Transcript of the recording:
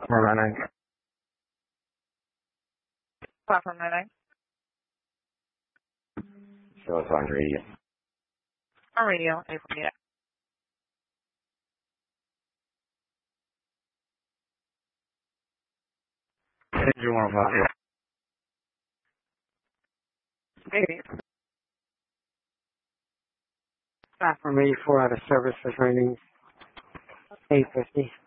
499. Platform 99. So it's on radio. On radio, April meet it. Engine 105. Maybe. Platform 84 out of service is raining 850.